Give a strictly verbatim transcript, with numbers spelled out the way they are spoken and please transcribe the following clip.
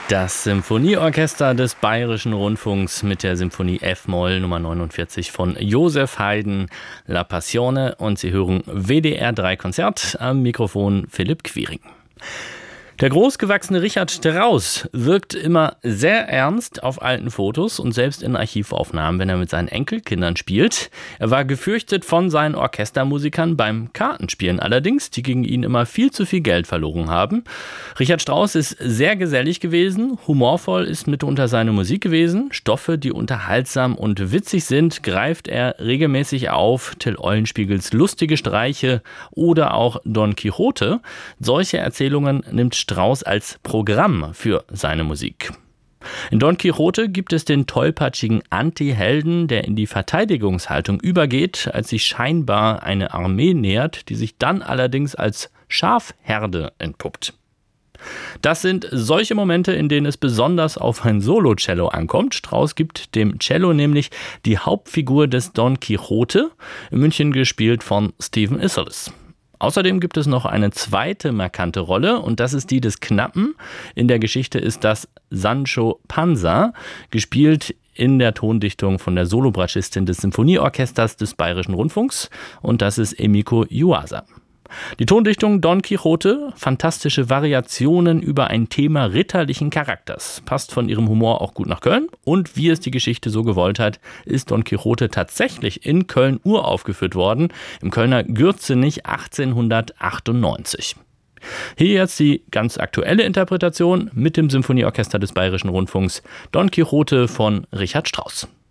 Das Symphonieorchester des Bayerischen Rundfunks mit der Symphonie F-Moll Nummer neunundvierzig von Joseph Haydn, La Passione, und Sie hören W D R drei Konzert, am Mikrofon Philipp Quiring. Der großgewachsene Richard Strauss wirkt immer sehr ernst auf alten Fotos und selbst in Archivaufnahmen, wenn er mit seinen Enkelkindern spielt. Er war gefürchtet von seinen Orchestermusikern beim Kartenspielen allerdings, die gegen ihn immer viel zu viel Geld verloren haben. Richard Strauss ist sehr gesellig gewesen, humorvoll ist mitunter seine Musik gewesen. Stoffe, die unterhaltsam und witzig sind, greift er regelmäßig auf. Till Eulenspiegels Lustige Streiche oder auch Don Quixote. Solche Erzählungen nimmt Strauss als Programm für seine Musik. In Don Quixote gibt es den tollpatschigen Anti-Helden, der in die Verteidigungshaltung übergeht, als sich scheinbar eine Armee nähert, die sich dann allerdings als Schafherde entpuppt. Das sind solche Momente, in denen es besonders auf ein Solo-Cello ankommt. Strauss gibt dem Cello nämlich die Hauptfigur des Don Quixote, in München gespielt von Stephen Isserlis. Außerdem gibt es noch eine zweite markante Rolle und das ist die des Knappen. In der Geschichte ist das Sancho Panza, gespielt in der Tondichtung von der Solobratschistin des Symphonieorchesters des Bayerischen Rundfunks, und das ist Emiko Yuasa. Die Tondichtung Don Quixote, fantastische Variationen über ein Thema ritterlichen Charakters, passt von ihrem Humor auch gut nach Köln, und wie es die Geschichte so gewollt hat, ist Don Quixote tatsächlich in Köln uraufgeführt worden, im Kölner Gürzenich achtzehnhundertachtundneunzig. Hier jetzt die ganz aktuelle Interpretation mit dem Symphonieorchester des Bayerischen Rundfunks, Don Quixote von Richard Strauss.